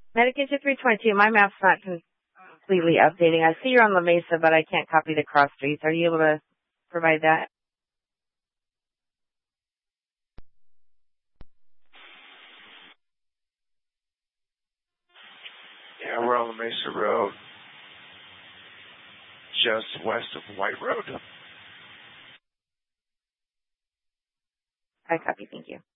Medication 322. My map's not completely updating. I see you're on La Mesa, but I can't copy the cross streets. Are you able to provide that? Yeah, we're on La Mesa Road, just west of White Road. I copy. Thank you.